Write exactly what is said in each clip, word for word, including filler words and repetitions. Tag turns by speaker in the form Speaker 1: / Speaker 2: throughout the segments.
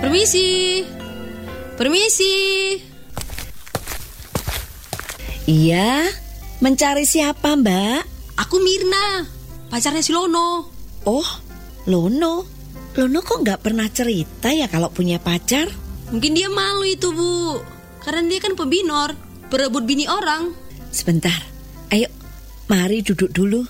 Speaker 1: Permisi. Permisi.
Speaker 2: Iya, mencari siapa, Mbak?
Speaker 1: Aku Mirna, pacarnya si Lono.
Speaker 2: Oh, Lono. Lono kok nggak pernah cerita ya kalau punya pacar?
Speaker 1: Mungkin dia malu itu, Bu. Karena dia kan pembinor, berebut bini orang.
Speaker 2: Sebentar, ayo, mari duduk dulu.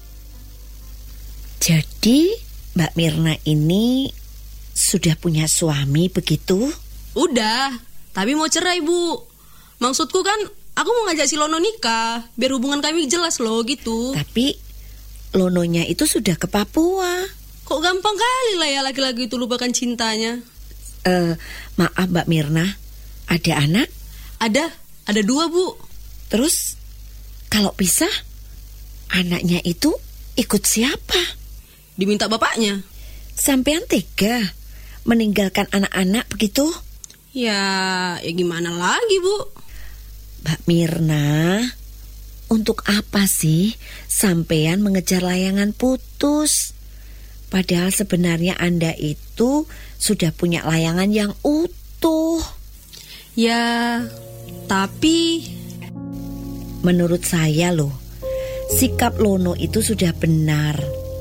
Speaker 2: Jadi, Mbak Mirna ini sudah punya suami begitu?
Speaker 1: Udah, tapi mau cerai, Bu. Maksudku kan, aku mau ngajak si Lono nikah, biar hubungan kami jelas loh gitu.
Speaker 2: Tapi, Lononya itu sudah ke Papua.
Speaker 1: Kok gampang kali lah ya laki-laki itu lupakan cintanya.
Speaker 2: Eh, maaf Mbak Mirna, ada anak?
Speaker 1: Ada, ada dua, Bu.
Speaker 2: Terus, kalau pisah, anaknya itu ikut siapa?
Speaker 1: Diminta bapaknya.
Speaker 2: Sampean tega meninggalkan anak-anak begitu?
Speaker 1: Ya, ya gimana lagi, Bu?
Speaker 2: Mbak Mirna, untuk apa sih sampean mengejar layangan putus? Padahal sebenarnya Anda itu sudah punya layangan yang utuh.
Speaker 1: Ya, tapi
Speaker 2: menurut saya loh, sikap Lono itu sudah benar.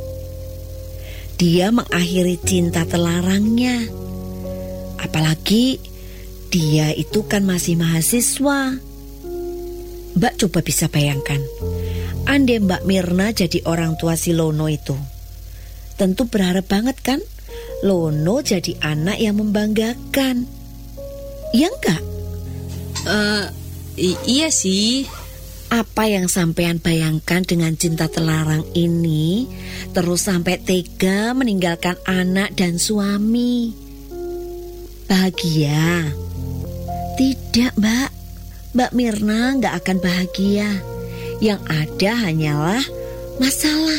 Speaker 2: Dia mengakhiri cinta terlarangnya. Apalagi dia itu kan masih mahasiswa. Mbak coba bisa bayangkan, andai Mbak Mirna jadi orang tua si Lono itu, tentu berharap banget kan Lono jadi anak yang membanggakan. Iya enggak?
Speaker 1: Uh, i- iya sih.
Speaker 2: Apa yang sampean bayangkan dengan cinta terlarang ini, terus sampai tega meninggalkan anak dan suami? Bahagia? Tidak, Mbak. Mbak Mirna nggak akan bahagia. Yang ada hanyalah masalah.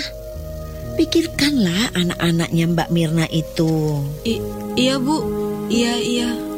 Speaker 2: Pikirkanlah anak-anaknya Mbak Mirna itu.
Speaker 1: I- iya, Bu. Iya, iya.